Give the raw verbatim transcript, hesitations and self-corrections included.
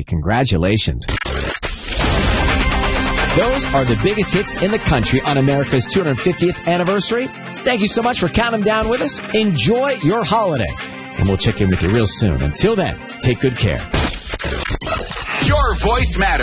Hey, congratulations. Those are the biggest hits in the country on America's two hundred fiftieth anniversary. Thank you so much for counting them down with us. Enjoy your holiday. And we'll check in with you real soon. Until then, take good care. Your voice matters.